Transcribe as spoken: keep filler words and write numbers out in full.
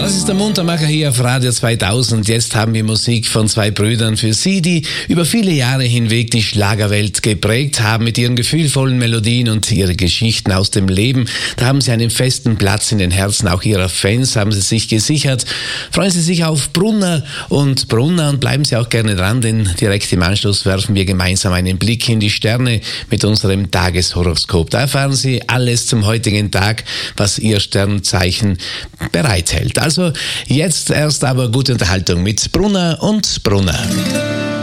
Das ist der Muntermacher hier auf Radio zweitausend. Jetzt haben wir Musik von zwei Brüdern für Sie, die über viele Jahre hinweg die Schlagerwelt geprägt haben mit ihren gefühlvollen Melodien und ihren Geschichten aus dem Leben. Da haben sie einen festen Platz in den Herzen auch ihrer Fans, haben sie sich gesichert. Freuen Sie sich auf Brunner und Brunner und bleiben Sie auch gerne dran, denn direkt im Anschluss werfen wir gemeinsam einen Blick in die Sterne mit unserem Tageshoroskop. Da erfahren Sie alles zum heutigen Tag, was Ihr Sternzeichen bereithält. Also jetzt erst aber gute Unterhaltung mit Brunner und Brunner.